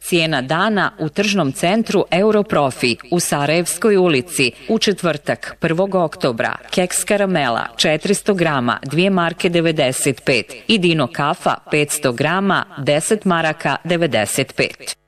Cijena dana u tržnom centru Europrofi u Sarajevskoj ulici u četvrtak 1. oktobra. Keks karamela 400 grama 2 marke 95 i Dino kafa 500 grama 10 maraka 95.